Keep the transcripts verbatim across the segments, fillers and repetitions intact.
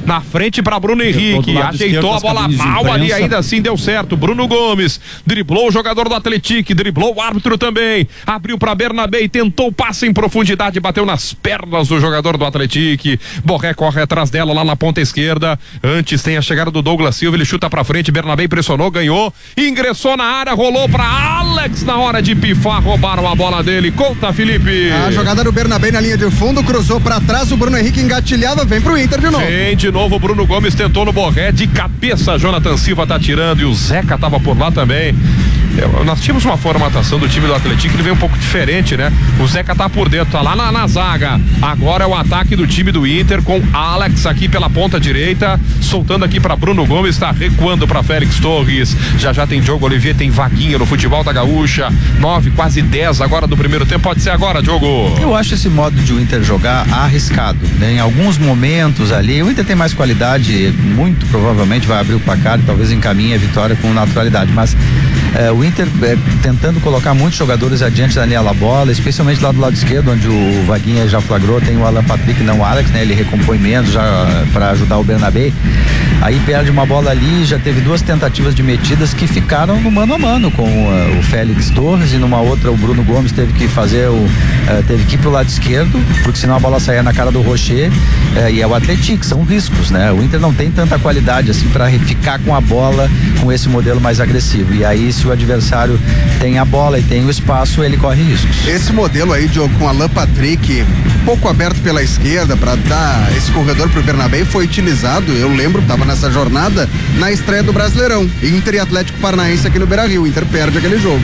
Na frente para Bruno Henrique, ajeitou a bola mal ali, ainda assim deu certo. Bruno Gomes driblou o jogador do Atlético, driblou o árbitro também, abriu para Bernabé e tentou passe em profundidade, bateu nas pernas do jogador do Atlético. Borré corre atrás dela lá na ponta esquerda. Antes tem a chegada do Douglas Silva, ele chuta para frente, Bernabé pressionou, ganhou, ingressou na área, rolou para Alex na hora de pifar, roubaram a bola dele. Conta, Felipe. A jogada do Bernabé na linha de fundo, cruzou para trás, o Bruno Henrique engatilhava, vem pro Inter de novo. Vem de novo, Bruno Gomes tentou no Borré, de cabeça Jonathan Silva tá tirando e o Zeca tava por lá também. Eu, nós tínhamos uma formatação do time do Atlético, ele veio um pouco diferente, né? O Zeca tá por dentro, tá lá na, na zaga. Agora é o ataque do time do Inter com Alex aqui pela ponta direita, soltando aqui para Bruno Gomes, tá recuando para Félix Torres. Já já tem Diogo Olivier, tem vaguinha no futebol da Gaúcha. nove, quase dez agora do primeiro tempo. Pode ser agora, Diogo. Eu acho esse modo de o Inter jogar arriscado, né? Em alguns momentos ali, o Inter tem mais qualidade, muito provavelmente vai abrir o placar e talvez encaminhe a vitória com naturalidade, mas é, o Inter é, tentando colocar muitos jogadores adiante da linha da bola, especialmente lá do lado esquerdo, onde o Vaguinha já flagrou, tem o Alan Patrick, não o Alex, né? Ele recompõe menos já para ajudar o Bernabé. Aí perde uma bola ali, já teve duas tentativas de metidas que ficaram no mano a mano com uh, o Félix Torres, e numa outra o Bruno Gomes teve que fazer o uh, teve que ir pro lado esquerdo, porque senão a bola saía na cara do Rocher, uh, e é o Atlético, são riscos, né? O Inter não tem tanta qualidade assim para ficar com a bola com esse modelo mais agressivo, e aí se o adversário tem a bola e tem o espaço, ele corre riscos. Esse modelo aí, Diogo, com Alan Patrick pouco aberto pela esquerda para dar esse corredor pro Bernabé, foi utilizado, eu lembro, tava nessa jornada, na estreia do Brasileirão, Inter e Atlético Paranaense aqui no Beira-Rio. O Inter perde aquele jogo.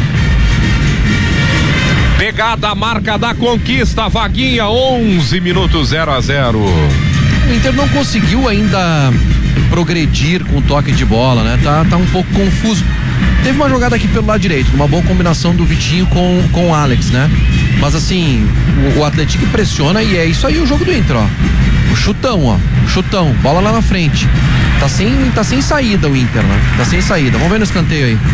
Pegada a marca da conquista, Vaguinha, onze minutos, zero a zero. O Inter não conseguiu ainda progredir com o toque de bola, né? Tá, tá um pouco confuso. Teve uma jogada aqui pelo lado direito, uma boa combinação do Vitinho com, com o Alex, né? Mas assim, o, o Atlético pressiona e é isso aí o jogo do Inter, ó. O chutão, ó. Chutão, bola lá na frente. Tá sem, tá sem saída o Inter, né? Tá sem saída. Vamos ver no escanteio aí.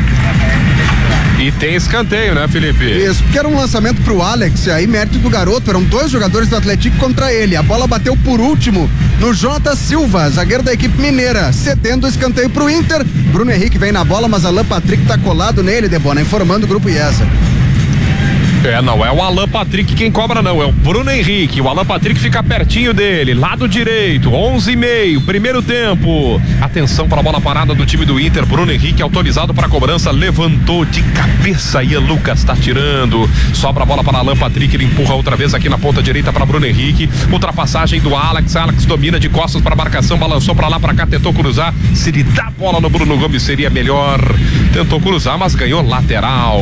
E tem escanteio, né, Felipe? Isso, porque era um lançamento pro Alex, aí mérito do garoto, eram dois jogadores do Atlético contra ele. A bola bateu por último no Jonathan Silva, zagueiro da equipe mineira, cedendo o escanteio pro Inter. Bruno Henrique vem na bola, mas Alan Patrick tá colado nele, Debona, informando o grupo IESA. É, não é o Alan Patrick quem cobra, não, é o Bruno Henrique. O Alan Patrick fica pertinho dele, lado direito, onze e meio, primeiro tempo. Atenção para a bola parada do time do Inter. Bruno Henrique autorizado para a cobrança, levantou de cabeça. Ian Lucas tá tirando, sobra a bola para Alan Patrick, ele empurra outra vez aqui na ponta direita para Bruno Henrique. Ultrapassagem do Alex, Alex domina de costas para a marcação, balançou para lá, para cá, tentou cruzar. Se ele dá a bola no Bruno Gomes seria melhor. Tentou cruzar, mas ganhou lateral.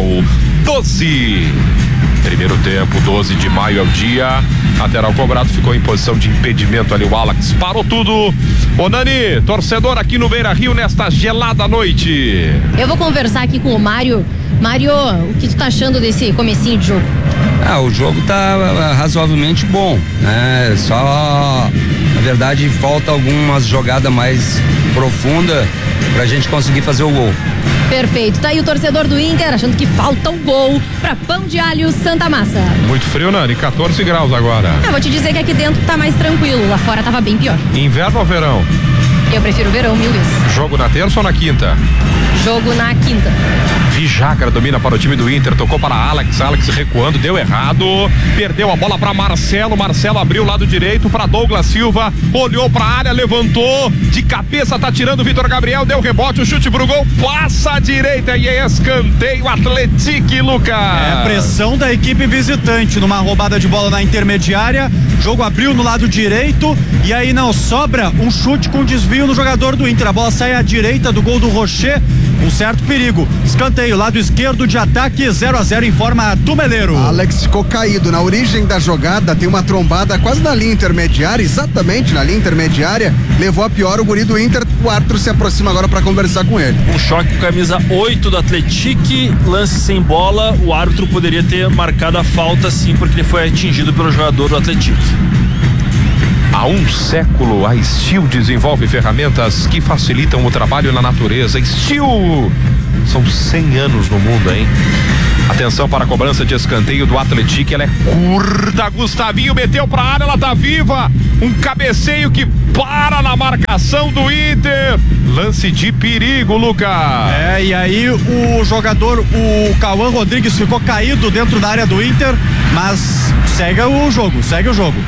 doze. Primeiro tempo, doze de maio é o dia. Lateral cobrado, ficou em posição de impedimento ali. O Alex parou tudo. Ô Nani, torcedor aqui no Beira-Rio nesta gelada noite. Eu vou conversar aqui com o Mário. Mário, o que tu tá achando desse comecinho de jogo? Ah, o jogo tá razoavelmente bom, né? Só, na verdade, falta algumas jogadas mais profundas pra gente conseguir fazer o gol. Perfeito, tá aí o torcedor do Inter achando que falta um gol pra Pão de Alho Santa Massa. Muito frio, Nani, catorze graus agora. Ah, vou te dizer que aqui dentro tá mais tranquilo, lá fora tava bem pior. Inverno ou verão? Eu prefiro verão mil vezes. Jogo na terça ou na quinta? Jogo na quinta. Vijagra domina para o time do Inter, tocou para Alex, Alex recuando, deu errado, perdeu a bola para Marcelo, Marcelo abriu o lado direito para Douglas Silva, olhou para a área, levantou, de cabeça tá tirando o Vitor Gabriel, deu rebote, o chute pro gol, passa à direita e é escanteio, Atlético, Lucas. É pressão da equipe visitante, numa roubada de bola na intermediária, jogo abriu no lado direito e aí não sobra um chute com desvio no jogador do Inter, a bola sai à direita do gol do Rocher, um certo perigo, escanteio, lado esquerdo de ataque, zero a zero, informa Tumeleiro. Alex ficou caído na origem da jogada, tem uma trombada quase na linha intermediária, exatamente na linha intermediária, levou a pior o guri do Inter, o árbitro se aproxima agora para conversar com ele. Um choque com camisa oito do Atlético, lance sem bola, o árbitro poderia ter marcado a falta sim, porque ele foi atingido pelo jogador do Atlético. Há um século, a Steel desenvolve ferramentas que facilitam o trabalho na natureza. Steel, são cem anos no mundo, hein? Atenção para a cobrança de escanteio do Atlético, ela é curta, Gustavinho meteu pra área, ela tá viva, um cabeceio que para na marcação do Inter, lance de perigo, Lucas. É, e aí o jogador, o Cauã Rodrigues ficou caído dentro da área do Inter, mas segue o jogo, segue o jogo.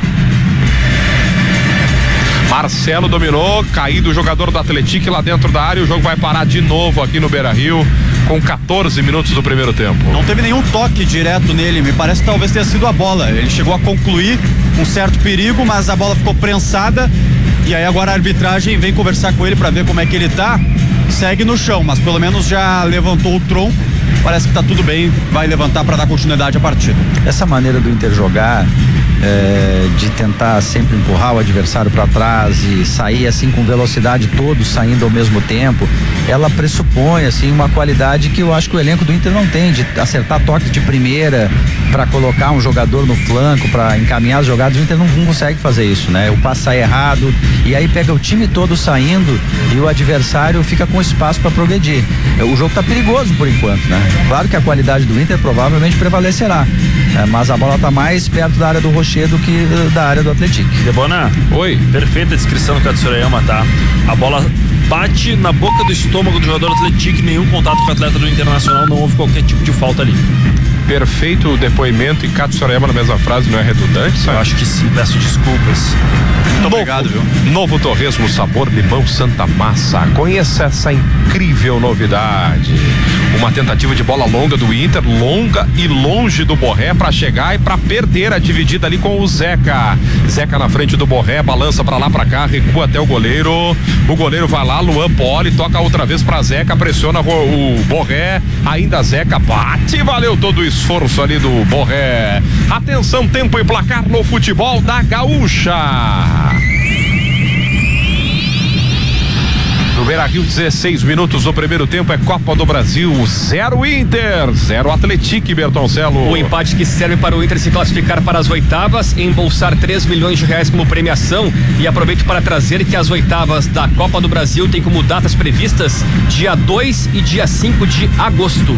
Marcelo dominou, caído o jogador do Atlético lá dentro da área, o jogo vai parar de novo aqui no Beira-Rio, com quatorze minutos do primeiro tempo. Não teve nenhum toque direto nele, me parece que talvez tenha sido a bola. Ele chegou a concluir um certo perigo, mas a bola ficou prensada e aí agora a arbitragem vem conversar com ele para ver como é que ele tá. Segue no chão, mas pelo menos já levantou o tronco. Parece que tá tudo bem, vai levantar para dar continuidade à partida. Essa maneira do Inter jogar, é, de tentar sempre empurrar o adversário para trás e sair assim com velocidade, todos saindo ao mesmo tempo, ela pressupõe assim uma qualidade que eu acho que o elenco do Inter não tem, de acertar toques de primeira para colocar um jogador no flanco, para encaminhar as jogadas. O Inter não, não consegue fazer isso, né? O passe sai errado e aí pega o time todo saindo e o adversário fica com espaço para progredir. O jogo tá perigoso por enquanto, né? Claro que a qualidade do Inter provavelmente prevalecerá, é, mas a bola tá mais perto da área do Rocher do que uh, da área do Atlético. Debona, oi. Perfeita descrição do Katsurayama, tá? A bola bate na boca do estômago do jogador Atlético, nenhum contato com o atleta do Internacional, não houve qualquer tipo de falta ali. Perfeito depoimento, e Katsurayama na mesma frase não é redundante, sabe? Eu acho que sim, peço desculpas. Muito novo, obrigado, viu? Novo torresmo sabor limão Santa Massa. Conheça essa incrível novidade. Uma tentativa de bola longa do Inter, longa e longe do Borré para chegar e para perder a dividida ali com o Zeca. Zeca na frente do Borré, balança para lá para cá, recua até o goleiro. O goleiro vai lá, Luan Poli, toca outra vez para Zeca, pressiona o Borré, ainda Zeca bate, valeu todo o esforço ali do Borré. Atenção, tempo e placar no futebol da Gaúcha. No Beira-Rio, dezesseis minutos do primeiro tempo, é Copa do Brasil, zero Inter, zero Atlético, Bertoncelo. O empate que serve para o Inter se classificar para as oitavas, embolsar três milhões de reais como premiação. E aproveito para trazer que as oitavas da Copa do Brasil tem como datas previstas dia dois e dia cinco de agosto.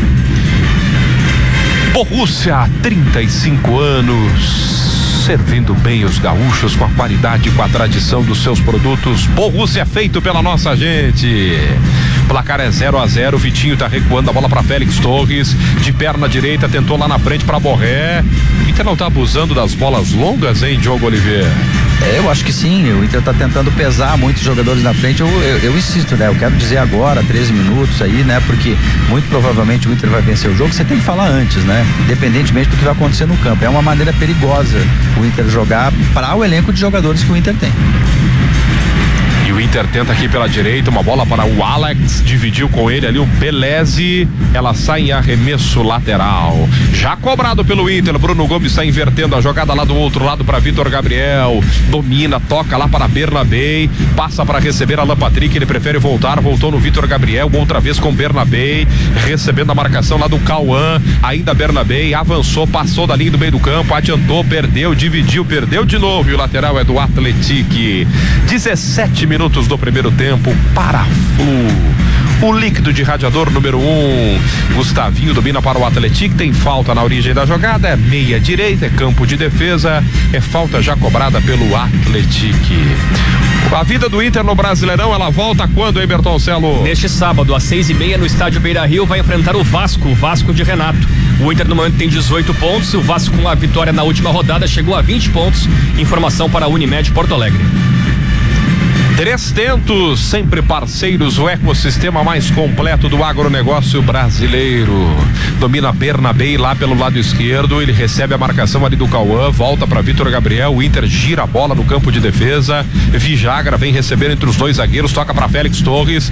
Borussia, trinta e cinco anos, servindo bem os gaúchos com a qualidade e com a tradição dos seus produtos. Borussia, feito pela nossa gente. Placar é zero a zero, Vitinho tá recuando a bola para Félix Torres, de perna direita, tentou lá na frente para Borré. O Inter não tá abusando das bolas longas, hein, Diogo Oliveira? É, eu acho que sim, o Inter tá tentando pesar muitos jogadores na frente. Eu, eu, eu insisto, né? Eu quero dizer agora, treze minutos aí, né? Porque muito provavelmente o Inter vai vencer o jogo. Você tem que falar antes, né? Independentemente do que vai acontecer no campo. É uma maneira perigosa o Inter jogar para o elenco de jogadores que o Inter tem. E o Inter tenta aqui pela direita, uma bola para o Alex, dividiu com ele ali o Beleze, ela sai em arremesso lateral. Já cobrado pelo Inter, Bruno Gomes está invertendo a jogada lá do outro lado para Vitor Gabriel, domina, toca lá para Bernabei, passa para receber Alan Patrick, ele prefere voltar, voltou no Vitor Gabriel, outra vez com Bernabei, recebendo a marcação lá do Cauã, ainda Bernabei, avançou, passou da linha do meio do campo, adiantou, perdeu, dividiu, perdeu de novo, e o lateral é do Atlético. dezessete minutos do primeiro tempo, para Flu, o líquido de radiador número um. Gustavinho domina para o Atlético, tem falta na origem da jogada, é meia direita, é campo de defesa, é falta já cobrada pelo Atlético. A vida do Inter no Brasileirão, ela volta quando, hein, Bertoncelo? Neste sábado, às seis e meia, no estádio Beira-Rio, vai enfrentar o Vasco, o Vasco de Renato. O Inter no momento tem dezoito pontos, o Vasco com a vitória na última rodada chegou a vinte pontos. Informação para a Unimed Porto Alegre. Três Tentos, sempre parceiros, o ecossistema mais completo do agronegócio brasileiro. Domina Bernabei lá pelo lado esquerdo, ele recebe a marcação ali do Cauã, volta para Vitor Gabriel, o Inter gira a bola no campo de defesa, Vijagra vem receber entre os dois zagueiros, toca para Félix Torres.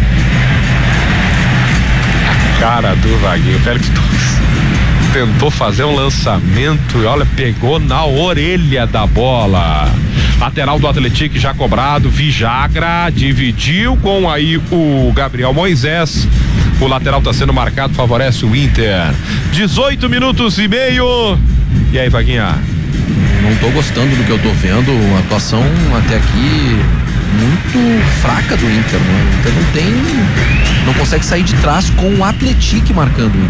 A cara do zagueiro, Félix Torres tentou fazer um lançamento e olha, pegou na orelha da bola. Lateral do Atlético já cobrado, Vijagra dividiu com aí o Gabriel Moisés. O lateral está sendo marcado, favorece o Inter. dezoito minutos e meio. E aí, Vaguinha? Não tô gostando do que eu tô vendo, uma atuação até aqui muito fraca do Inter, né? O Inter não tem, não consegue sair de trás com o Atlético marcando o Inter.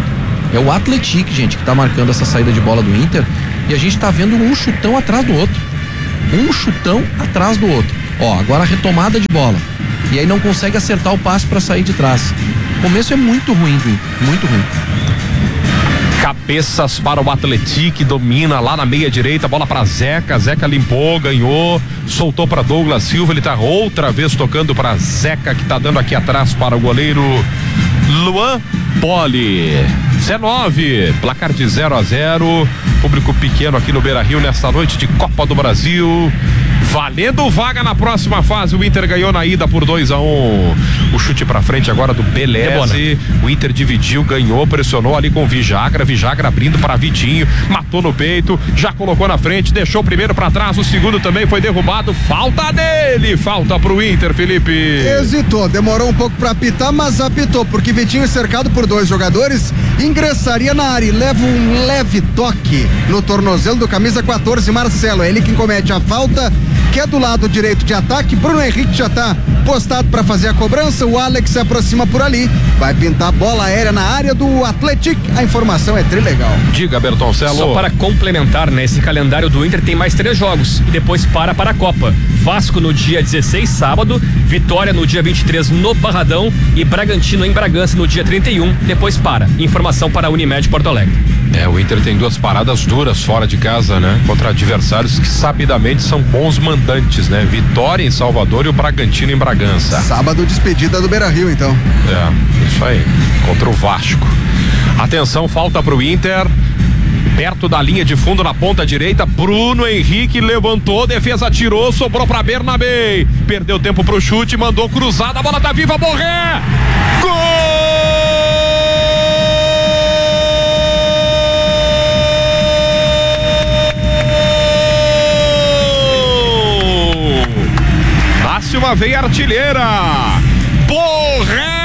É o Atlético, gente, que tá marcando essa saída de bola do Inter. E a gente tá vendo um chutão atrás do outro. Um chutão atrás do outro. Ó, agora a retomada de bola. E aí não consegue acertar o passe para sair de trás. O começo é muito ruim, do Inter, muito ruim. Cabeças para o Atlético, domina lá na meia direita, bola para Zeca, Zeca limpou, ganhou, soltou para Douglas Silva, ele tá outra vez tocando para Zeca, que tá dando aqui atrás para o goleiro Luan Poli. dezenove, placar de zero a zero, público pequeno aqui no Beira-Rio nesta noite de Copa do Brasil. Valendo vaga na próxima fase. O Inter ganhou na ida por dois a um. O chute pra frente agora do Beleze. O Inter dividiu, ganhou, pressionou ali com o Vijagra. Vijagra abrindo para Vitinho, matou no peito, já colocou na frente, deixou o primeiro pra trás. O segundo também foi derrubado. Falta dele, falta pro Inter, Felipe. Hesitou, demorou um pouco pra apitar, mas apitou, porque Vitinho, cercado por dois jogadores, ingressaria na área e leva um leve toque no tornozelo do camisa quatorze, Marcelo. É ele quem comete a falta, que é do lado direito de ataque. Bruno Henrique já tá postado para fazer a cobrança. O Alex se aproxima por ali, vai pintar bola aérea na área do Atlético. A informação é trilegal. Diga, Bertoncello. Só para complementar, né? Esse calendário do Inter tem mais três jogos e depois para para a Copa. Vasco no dia dezesseis, sábado, Vitória no dia vinte e três no Barradão e Bragantino em Bragança no dia trinta e um, depois para. Informação para a Unimed Porto Alegre. É, o Inter tem duas paradas duras fora de casa, né? Contra adversários que sabidamente são bons mandantes, né? Vitória em Salvador e o Bragantino em Bragança. Sábado, despedida do Beira-Rio, então. É, isso aí, contra o Vasco. Atenção, falta pro Inter. Perto da linha de fundo na ponta direita, Bruno Henrique levantou, defesa tirou, sobrou pra Bernabé. Perdeu tempo pro chute, mandou cruzada, a bola tá viva, Borré! Gol! Nasce uma veia artilheira, Borré!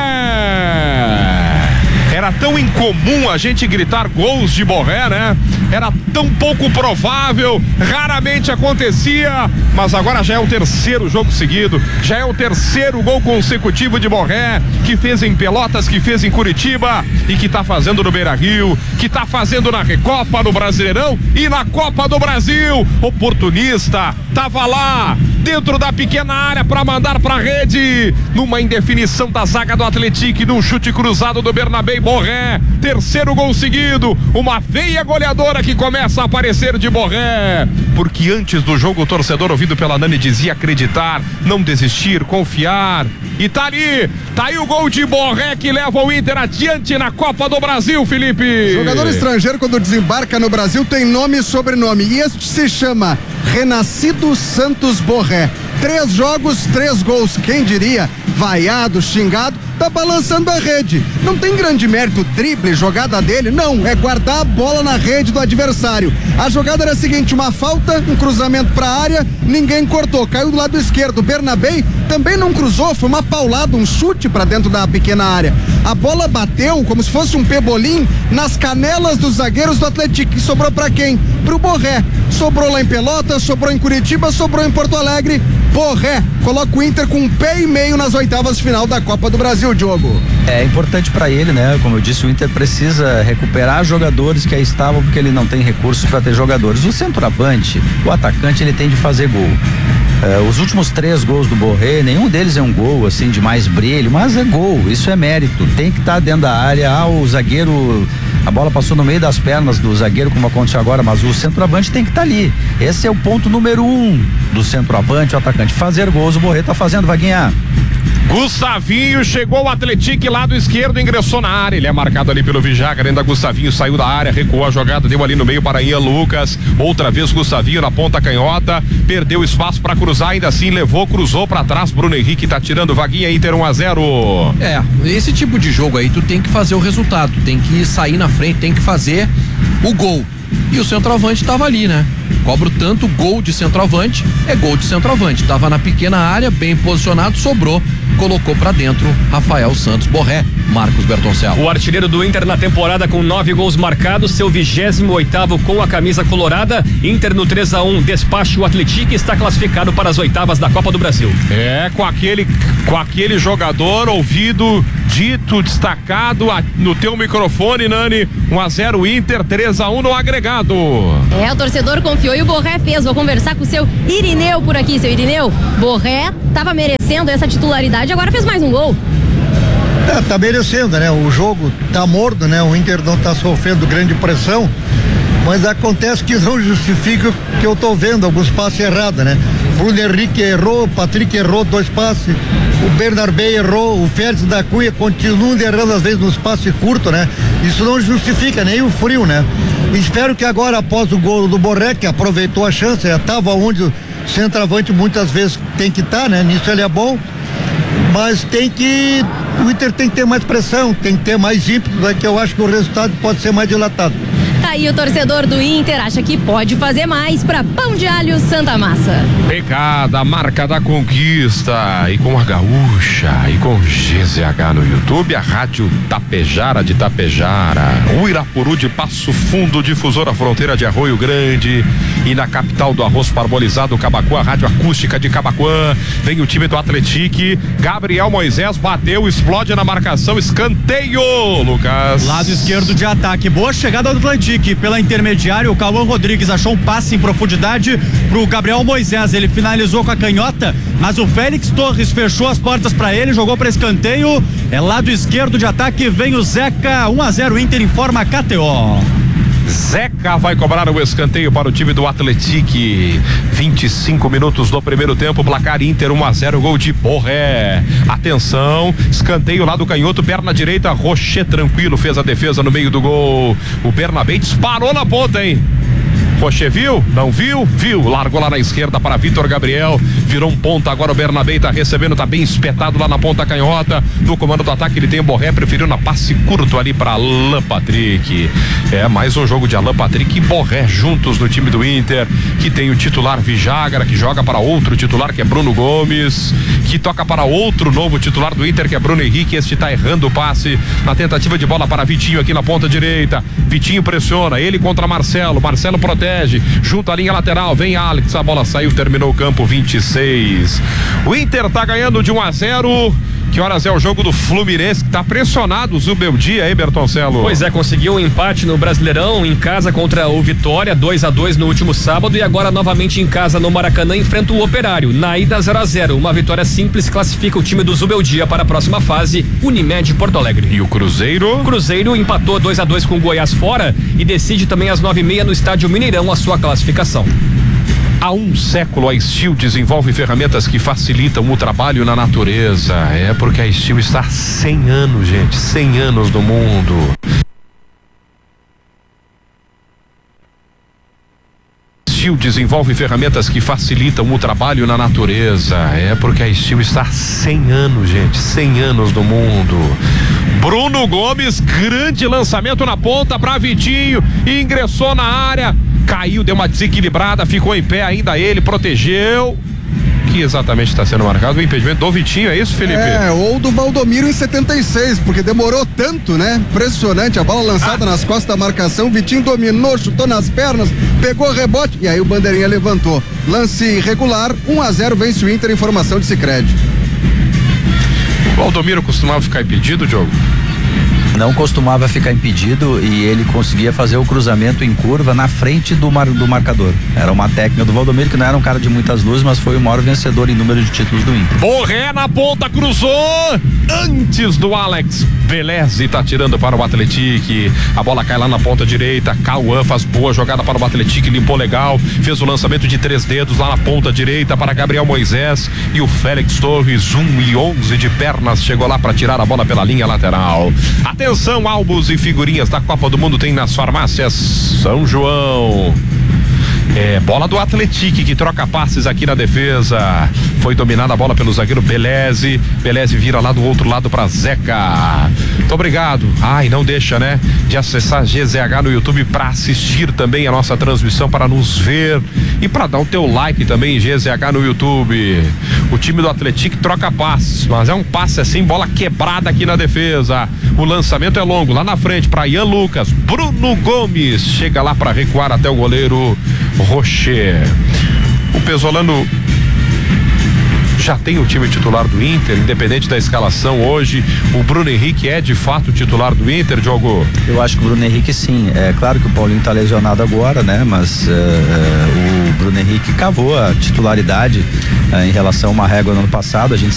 Era tão incomum a gente gritar gols de Borré, né? Era tão pouco provável, raramente acontecia, mas agora já é o terceiro jogo seguido, já é o terceiro gol consecutivo de Borré, que fez em Pelotas, que fez em Curitiba e que tá fazendo no Beira-Rio, que tá fazendo na Recopa, no Brasileirão e na Copa do Brasil. Oportunista, tava lá dentro da pequena área para mandar pra rede, numa indefinição da zaga do Atlético, num chute cruzado do Bernabé. Borré, terceiro gol seguido, uma veia goleadora que começa a aparecer de Borré, porque antes do jogo o torcedor ouvido pela Nani dizia acreditar, não desistir, confiar, e tá ali, tá aí o gol de Borré que leva o Inter adiante na Copa do Brasil, Felipe. Jogador estrangeiro, quando desembarca no Brasil, tem nome e sobrenome, e este se chama Renascido Santos Borré. Três jogos, três gols, quem diria? Vaiado, xingado, tá balançando a rede. Não tem grande mérito, drible, jogada dele, não, é guardar a bola na rede do adversário. A jogada era a seguinte, uma falta, um cruzamento pra área, ninguém cortou, caiu do lado esquerdo. Bernabé também não cruzou, foi uma paulada, um chute pra dentro da pequena área. A bola bateu como se fosse um pebolim nas canelas dos zagueiros do Atlético, e sobrou pra quem? Pro Borré. Sobrou lá em Pelotas, sobrou em Curitiba, sobrou em Porto Alegre. Borré coloca o Inter com um pé e meio nas oitavas de final da Copa do Brasil, Diogo. É importante para ele, né? Como eu disse, o Inter precisa recuperar jogadores que aí estavam, porque ele não tem recursos para ter jogadores. O centroavante, o atacante, ele tem de fazer gol. Uh, os últimos três gols do Borré, nenhum deles é um gol assim de mais brilho, mas é gol, isso é mérito, tem que estar tá dentro da área. Ah, o zagueiro, a bola passou no meio das pernas do zagueiro, como aconteceu agora, mas o centroavante tem que estar tá ali. Esse é o ponto número um do centroavante, o atacante, fazer gols. O Borré tá fazendo, vai ganhar. Gustavinho chegou o Atlético lado esquerdo, ingressou na área, ele é marcado ali pelo Vijagra, ainda Gustavinho saiu da área, recuou a jogada, deu ali no meio para Ian Lucas, outra vez Gustavinho na ponta canhota, perdeu espaço para cruzar, ainda assim levou, cruzou para trás, Bruno Henrique tá tirando vaguinha, Inter um a zero. É, esse tipo de jogo aí tu tem que fazer o resultado, tem que sair na frente, tem que fazer o gol. E o centroavante tava ali, né? Cobro tanto gol de centroavante, é gol de centroavante. Tava na pequena área, bem posicionado, sobrou, colocou pra dentro Rafael Santos Borré, Marcos Bertoncello. O artilheiro do Inter na temporada com nove gols marcados, seu vigésimo oitavo com a camisa colorada. Inter no três a um, despacha o Atlético e está classificado para as oitavas da Copa do Brasil. É, com aquele com aquele jogador ouvido, dito, destacado a, no teu microfone, Nani. um a zero Inter, três a um no agregado. É, o torcedor confiou e o Borré fez. Vou conversar com o seu Irineu por aqui. Seu Irineu, Borré tava merecendo essa titularidade, agora fez mais um gol. É, tá merecendo, né? O jogo tá morno, né? O Inter não tá sofrendo grande pressão, mas acontece que não justifica o que eu tô vendo, alguns passes errados, né? Bruno Henrique errou, o Patrick errou dois passes, o Bernabé errou, o Félix da Cunha continua errando às vezes nos passes curtos, né? Isso não justifica nem o frio, né? Espero que agora, após o gol do Borré, que aproveitou a chance, já tava onde o centroavante muitas vezes tem que estar, tá, né? Nisso ele é bom, mas tem que, o Inter tem que ter mais pressão, tem que ter mais ímpeto, né? Que eu acho que o resultado pode ser mais dilatado. Tá aí o torcedor do Inter, acha que pode fazer mais pra Pão de Alho Santa Massa. Pegada, marca da conquista, e com a Gaúcha, e com G Z H no YouTube, a Rádio Tapejara de Tapejara, o Irapuru de Passo Fundo, difusora fronteira de Arroio Grande, e na capital do arroz parbolizado, Cabacuã, a Rádio Acústica de Cabacuã. Vem o time do Atletique, Gabriel Moisés bateu, explode na marcação, escanteio, Lucas. Lado esquerdo de ataque, boa chegada do Atletique. Pela intermediária, o Cauã Rodrigues achou um passe em profundidade pro Gabriel Moisés. Ele finalizou com a canhota, mas o Félix Torres fechou as portas para ele, jogou para escanteio. É lado esquerdo de ataque, vem o Zeca. um a zero Inter, informa K T O. Zeca vai cobrar o escanteio para o time do Atletique. vinte e cinco minutos do primeiro tempo, placar Inter um a zero, gol de Borré. Atenção, escanteio lá do canhoto, perna direita, Rocher tranquilo, fez a defesa no meio do gol. O Bernabé disparou na ponta, hein? Rocher viu? Não viu? Viu. Largou lá na esquerda para Vitor Gabriel. Virou um ponta. Agora o Bernabé tá recebendo, tá bem espetado lá na ponta canhota. No comando do ataque ele tem o Borré, preferiu na passe curto ali para Alan Patrick. É mais um jogo de Alan Patrick e Borré juntos no time do Inter, que tem o titular Vijagra, que joga para outro titular que é Bruno Gomes, que toca para outro novo titular do Inter que é Bruno Henrique. Este tá errando o passe na tentativa de bola para Vitinho aqui na ponta direita. Vitinho pressiona, ele contra Marcelo. Marcelo protege. Junto à linha lateral, vem Alex, a bola saiu, terminou o campo, vinte e seis. O Inter tá ganhando de um a zero. Que horas é o jogo do Fluminense, que tá pressionado o Zubeldia aí, Bertoncelo? Pois é, conseguiu um empate no Brasileirão em casa contra o Vitória, dois a dois no último sábado, e agora novamente em casa no Maracanã enfrenta o Operário, na ida zero a zero, uma vitória simples classifica o time do Zubeldia para a próxima fase, Unimed Porto Alegre. E o Cruzeiro? Cruzeiro empatou dois a dois com o Goiás fora e decide também às nove e meia no estádio Mineirão a sua classificação. Há um século a Steel desenvolve ferramentas que facilitam o trabalho na natureza. É porque a Steel está há cem anos, gente, cem anos no mundo. Steel desenvolve ferramentas que facilitam o trabalho na natureza. É porque a Steel está há cem anos, gente, cem anos no mundo. Bruno Gomes, grande lançamento na ponta para Vitinho, ingressou na área, caiu, deu uma desequilibrada, ficou em pé ainda ele, protegeu. Que exatamente está sendo marcado o impedimento do Vitinho, é isso, Felipe? É, ou do Valdomiro em setenta e seis, porque demorou tanto, né? Impressionante, a bola lançada ah. nas costas da marcação, Vitinho dominou, chutou nas pernas, pegou rebote e aí o bandeirinha levantou. Lance irregular, um a zero, vence o Inter, informação de Sicredi. O Valdomiro costumava ficar impedido, Diogo? Não costumava ficar impedido e ele conseguia fazer o cruzamento em curva na frente do, mar, do marcador. Era uma técnica do Valdomiro, que não era um cara de muitas luzes, mas foi o maior vencedor em número de títulos do Inter. Borré na ponta, cruzou antes do Alex. Beleze tá tirando para o Atletique. A bola cai lá na ponta direita. Cauã faz boa jogada para o Atletique, limpou legal. Fez o lançamento de três dedos lá na ponta direita para Gabriel Moisés. E o Félix Torres, um e onze de pernas, chegou lá para tirar a bola pela linha lateral. Atenção, álbuns e figurinhas da Copa do Mundo tem nas farmácias São João. É, bola do Atletique que troca passes aqui na defesa. Foi dominada a bola pelo zagueiro Beleze. Beleze vira lá do outro lado pra Zeca. Muito obrigado. Ai, não deixa, né? De acessar G Z H no YouTube pra assistir também a nossa transmissão, para nos ver e pra dar o teu like também em G Z H no YouTube. O time do Atletique troca passes, mas é um passe assim, bola quebrada aqui na defesa. O lançamento é longo, lá na frente pra Ian Lucas. Bruno Gomes chega lá pra recuar até o goleiro Rocher. O Pesolano já tem o time titular do Inter, independente da escalação hoje. O Bruno Henrique é de fato o titular do Inter, Diogo? Eu acho que o Bruno Henrique sim. É claro que o Paulinho tá lesionado agora, né? Mas uh, uh, o Bruno Henrique cavou a titularidade uh, em relação a uma régua no ano passado. A gente